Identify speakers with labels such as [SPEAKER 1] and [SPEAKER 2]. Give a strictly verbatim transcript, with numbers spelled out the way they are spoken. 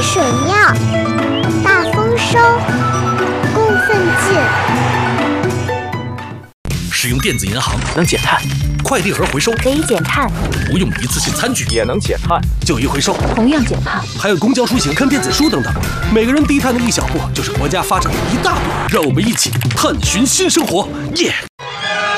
[SPEAKER 1] 水庙，大丰收，供奉进。
[SPEAKER 2] 使用电子银行
[SPEAKER 3] 能减碳，
[SPEAKER 2] 快递盒回收
[SPEAKER 4] 可以减碳，
[SPEAKER 2] 不用一次性餐具
[SPEAKER 3] 也能减碳，
[SPEAKER 2] 旧衣回收
[SPEAKER 4] 同样减碳，
[SPEAKER 2] 还有公交出行、看电子书等等，每个人低碳的一小步，就是国家发展的一大步。让我们一起探寻新生活，耶！